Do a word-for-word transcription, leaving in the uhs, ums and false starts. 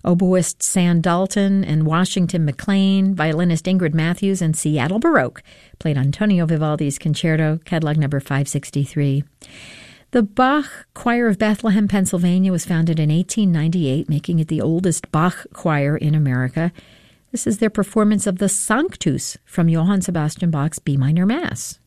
Oboist Sam Dalton and Washington McLean, violinist Ingrid Matthews, and Seattle Baroque played Antonio Vivaldi's Concerto, catalog number five sixty-three. The Bach Choir of Bethlehem, Pennsylvania was founded in eighteen ninety-eight, making it the oldest Bach choir in America. This is their performance of the Sanctus from Johann Sebastian Bach's B minor Mass.